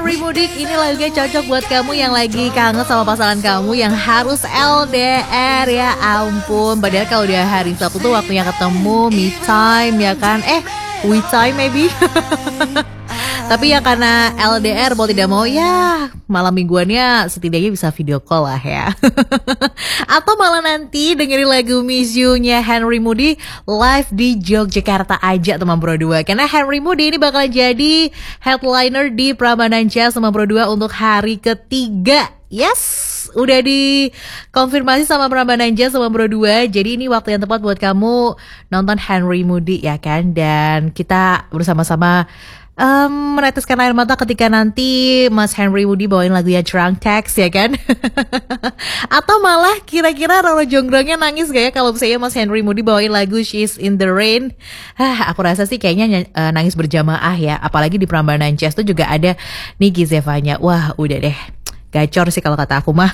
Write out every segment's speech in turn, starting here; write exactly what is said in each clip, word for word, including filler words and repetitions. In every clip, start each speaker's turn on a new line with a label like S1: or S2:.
S1: Henry Mudik, ini lagunya cocok buat kamu yang lagi kangen sama pasangan kamu yang harus L D R. Ya ampun, padahal kalau udah hari Sabtu tuh waktunya ketemu, me time ya kan. Eh, we time maybe. Tapi ya karena L D R mau tidak mau ya malam mingguannya setidaknya bisa video call lah ya. Atau malah nanti dengerin lagu Miss You-nya Henry Moody live di Yogyakarta aja teman Pro dua. Karena Henry Moody ini bakal jadi headliner di Prambanan Jazz teman Pro dua untuk hari ketiga. Yes, udah dikonfirmasi sama Prambanan Jazz sama Pro dua. Jadi ini waktu yang tepat buat kamu nonton Henry Moody ya kan. Dan kita bersama-sama Um, meneteskan air mata ketika nanti Mas Henry Moody bawain lagunya Drunk Text ya kan. Atau malah kira-kira Roro Jonggrangnya nangis gak ya kalau misalnya Mas Henry Moody bawain lagu She's in the Rain. Hah, aku rasa sih kayaknya uh, nangis berjamaah ya. Apalagi di Prambanan Jazz tuh juga ada Niki Zevanya. Wah udah deh, gacor sih kalau kata aku mah.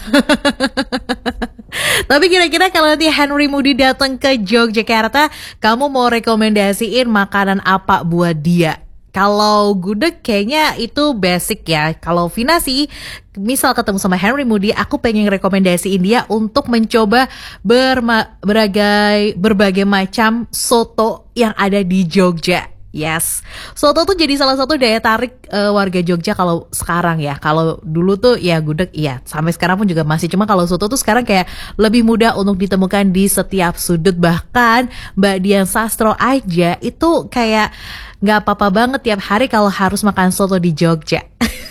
S1: Tapi kira-kira kalau nanti Henry Moody datang ke Yogyakarta, kamu mau rekomendasiin makanan apa buat dia? Kalau gudeg kayaknya itu basic ya. Kalau Vina sih, misal ketemu sama Henry Moody, aku pengen rekomendasiin dia untuk mencoba berma- berbagai, berbagai macam soto yang ada di Jogja. Yes, soto tuh jadi salah satu daya tarik uh, warga Jogja kalau sekarang ya. Kalau dulu tuh ya gudeg, iya sampai sekarang pun juga masih. Cuma kalau soto tuh sekarang kayak lebih mudah untuk ditemukan di setiap sudut. Bahkan Mbak Dian Sastro aja itu kayak gak apa-apa banget tiap hari kalau harus makan soto di Jogja.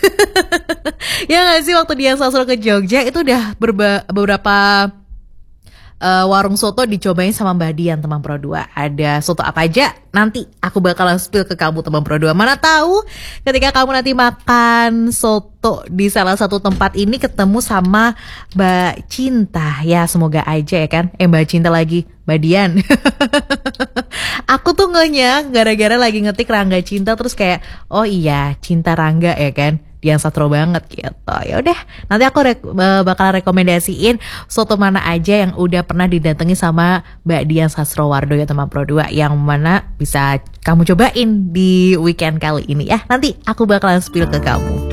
S1: Ya gak sih, waktu Dian Sastro ke Jogja itu udah berba- beberapa Uh, warung soto dicobain sama Mbak Dian teman Pro dua. Ada soto apa aja nanti aku bakalan spill ke kamu teman Pro dua. Mana tahu ketika kamu nanti makan soto di salah satu tempat ini ketemu sama Mbak Cinta. Ya semoga aja ya kan. Eh Mbak Cinta lagi, Mbak Dian. Aku tuh ngenya gara-gara lagi ngetik Rangga Cinta terus kayak oh iya Cinta Rangga ya kan. Dian Sastro banget gitu. Ya udah, nanti aku re- bakal rekomendasiin soto mana aja yang udah pernah didatangi sama Mbak Dian Sastrowardo ya teman Pro dua, yang mana bisa kamu cobain di weekend kali ini ya. Nanti aku bakalan spill ke kamu.